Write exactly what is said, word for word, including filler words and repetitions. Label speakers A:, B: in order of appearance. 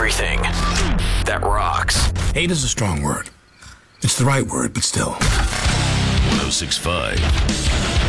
A: everything that rocks.
B: Hate is a strong word. It's the right word, but still.
C: one oh six point five